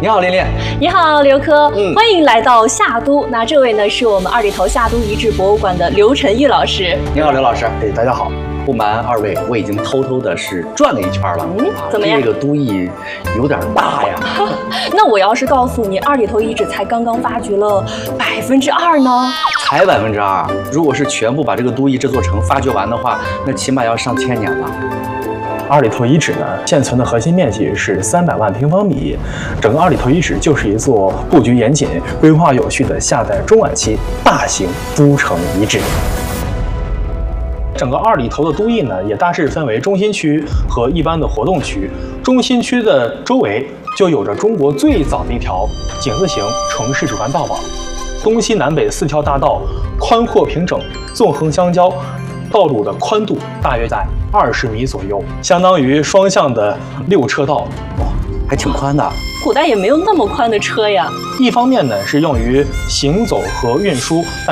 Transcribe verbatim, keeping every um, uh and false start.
你好，琳琳。 你好，刘科。 嗯， 欢迎来到夏都。那这位呢，是我们二里头夏都遗址博物馆的刘晨玉老师。 你好，刘老师。 哎，大家好。 不瞒二位，我已经偷偷的是转了一圈了。 嗯，怎么样？ 这个都邑有点大呀。 那我要是告诉你，二里头遗址才刚刚发掘了百分之二呢？ 才百分之二。如果是全部把这个都邑这座城发掘完的话，那起码要上千年了。 二里头遗址呢，现存的核心面积是三百万平方米，整个二里头遗址就是一座布局严谨、规划有序的夏代中晚期大型都城遗址。整个二里头的都邑呢，也大致分为中心区和一般的活动区。中心区的周围就有着中国最早的一条井字形城市主干道网，东西南北四条大道宽阔平整，纵横相交，道路的宽度大约在二十米左右，相当于双向的六车道。 哇，还挺宽的。 古代也没有那么宽的车呀。 一方面呢是用于行走和运输，但